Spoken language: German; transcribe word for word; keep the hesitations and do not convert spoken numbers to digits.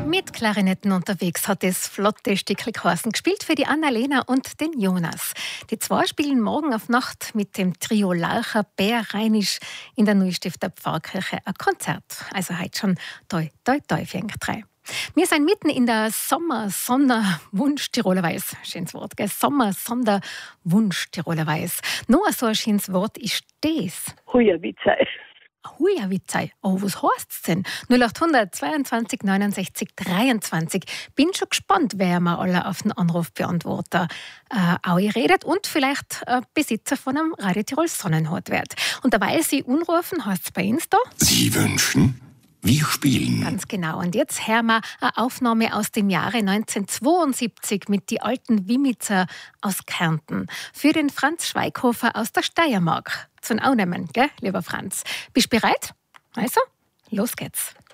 Mit Klarinetten unterwegs hat das flotte Stückchen geheißen, gespielt für die Annalena und den Jonas. Die zwei spielen morgen auf Nacht mit dem Trio Larcher Bär-Rheinisch in der Neustifter Pfarrkirche ein Konzert. Also heute schon toi, toi, toi für euch drei. Wir sind mitten in der Sommer-Sonder-Wunsch Tirolerweis. Schönes Wort, gell? Sommer-Sonder-Wunsch Tirolerweis. Noch so ein schönes Wort ist das. Hujawitzei. Hujawitzei. Oh, was heißt's denn? null acht hundert zweiundzwanzig neunundsechzig dreiundzwanzig. Bin schon gespannt, wer mir alle auf den Anrufbeantworter äh, auch redet und vielleicht äh, Besitzer von einem Radio Tirol Sonnenhut wird. Und dabei Sie anrufen, heißt es bei Insta. Sie wünschen, wir spielen. Ganz genau. Und jetzt hören wir eine Aufnahme aus dem Jahre neunzehnhundertzweiundsiebzig mit die alten Wimmitzer aus Kärnten. Für den Franz Schweighofer aus der Steiermark. Zum Aufnehmen, gell, lieber Franz. Bist du bereit? Also, los geht's.